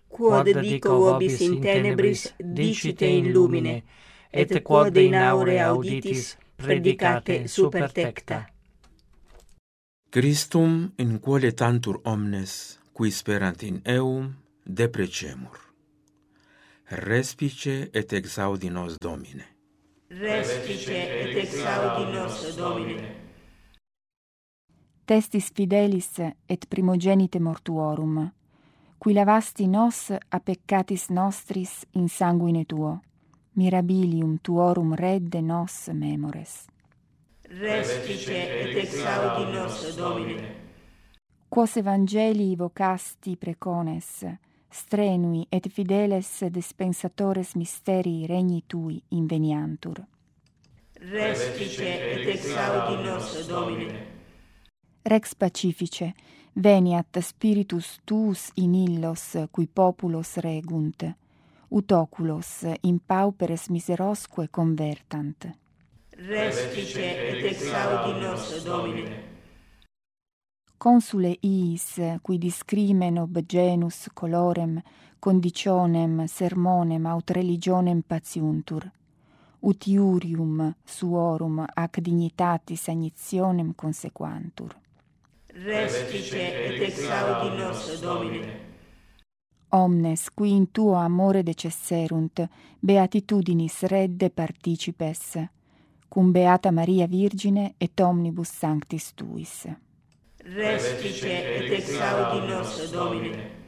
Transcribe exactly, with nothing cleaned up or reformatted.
quod dico vobis in tenebris, dicite in lumine, et quod in aure auditis, predicate super tecta. Christum in quale tantur omnes, qui sperant in eum, deprecemur. Respice et exaudi nos Domine. Respice et exaudi nos Domine. Testis fidelis et primogenite mortuorum, qui lavasti nos a peccatis nostris in sanguine tuo, mirabilium tuorum redde nos memores. Respice et exaudi nos Domine. Quos evangelii vocasti precones, strenui et fideles dispensatores mysterii regni tui inveniantur. Respice et exaudi nos Domine. Rex pacifice, veniat spiritus tuus in illos cui populos regunt, ut oculos in pauperes miserosque convertant. Respice et exaudi nos Domine. Consule iis, qui discrimen ob genus colorem, conditionem, sermonem, aut religionem patiuntur, ut iurium suorum ac dignitatis agnitionem consequantur. Respice et exaudi nos Domine. Omnes, qui in tuo amore decesserunt, beatitudinis redde participes, cum beata Maria Virgine et omnibus sanctis tuis. Respice et exaudi nos Domine.